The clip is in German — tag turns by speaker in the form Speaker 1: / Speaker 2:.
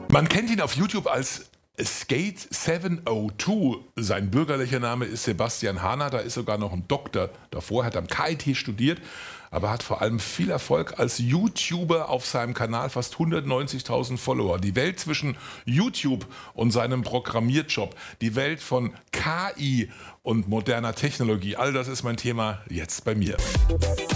Speaker 1: Man kennt ihn auf YouTube als Skate702. Sein bürgerlicher Name ist Sebastian Hahner. Da ist sogar noch ein Doktor davor. Er hat am KIT studiert, aber hat vor allem viel Erfolg als YouTuber auf seinem Kanal. Fast 190.000 Follower. Die Welt zwischen YouTube und seinem Programmierjob. Die Welt von KI und moderner Technologie. All das ist mein Thema jetzt bei mir.